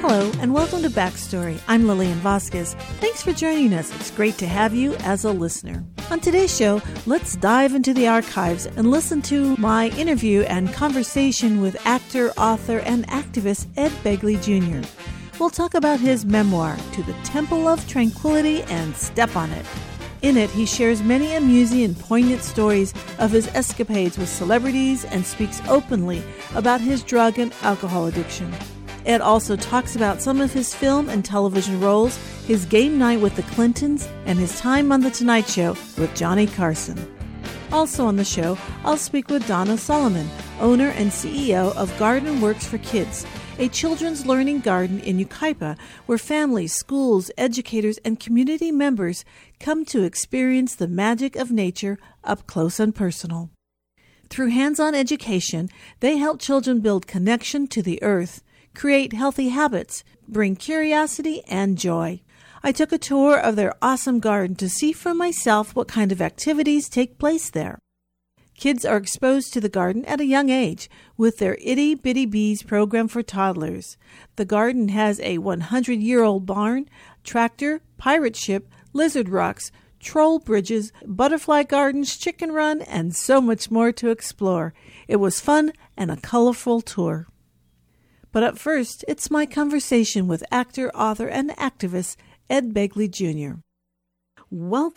Hello, and welcome to Backstory. I'm Lillian Vasquez. Thanks for joining us. It's great to have you as a listener. On today's show, let's dive into the archives and listen to my interview and conversation with actor, author, and activist Ed Begley Jr. We'll talk about his memoir, To the Temple of Tranquility and Step on It. In it, he shares many amusing and poignant stories of his escapades with celebrities and speaks openly about his drug and alcohol addiction. Ed also talks about some of his film and television roles, his game night with the Clintons, and his time on The Tonight Show with Johnny Carson. Also on the show, I'll speak with Donna Solomon, owner and CEO of Garden Works for Kids, a children's learning garden in Yucaipa where families, schools, educators, and community members come to experience the magic of nature up close and personal. Through hands-on education, they help children build connection to the earth, create healthy habits, bring curiosity and joy. I took a tour of their awesome garden to see for myself what kind of activities take place there. Kids are exposed to the garden at a young age with their Itty Bitty Bees program for toddlers. The garden has a 100-year-old barn, tractor, pirate ship, lizard rocks, troll bridges, butterfly gardens, chicken run, and so much more to explore. It was fun and a colorful tour. But up first, it's my conversation with actor, author, and activist Ed Begley Jr. Welcome.